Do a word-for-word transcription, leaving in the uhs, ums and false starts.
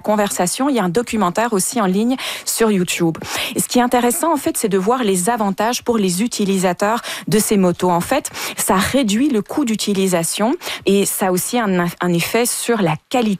conversation. Il y a un documentaire aussi en ligne sur YouTube. Et ce qui est intéressant, en fait, c'est de voir les avantages pour les utilisateurs de ces motos. En fait, ça réduit le coût d'utilisation et ça a aussi un, un effet sur la qualité